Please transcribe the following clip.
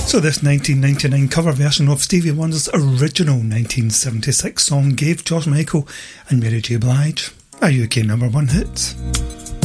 So this 1999 cover version of Stevie Wonder's original 1976 song gave George Michael and Mary J. Blige a UK #1 hit.